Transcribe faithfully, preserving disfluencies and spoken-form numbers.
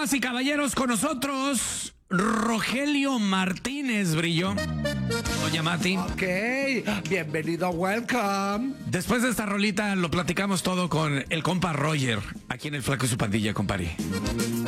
Damas y caballeros, con nosotros Rogelio Martínez Brillo. Doña Mati. Ok, bienvenido, welcome. Después de esta rolita lo platicamos todo con el compa Roger, aquí en El Flaco y su Pandilla, compadre.